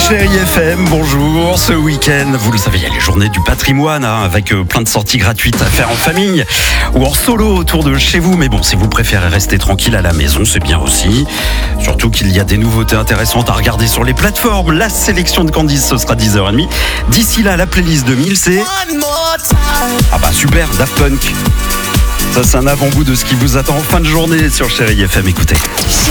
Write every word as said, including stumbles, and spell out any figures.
Chérie F M, bonjour. Ce week-end, vous le savez, il y a les journées du patrimoine hein, avec euh, plein de sorties gratuites à faire en famille ou en solo autour de chez vous. Mais bon, si vous préférez rester tranquille à la maison, c'est bien aussi. Surtout qu'il y a des nouveautés intéressantes à regarder sur les plateformes. La sélection de Candice, ce sera dix heures trente. D'ici là, la playlist de mille, c'est... Ah bah super, Daft Punk. Ça, c'est un avant-goût de ce qui vous attend en fin de journée sur Chérie F M. Écoutez.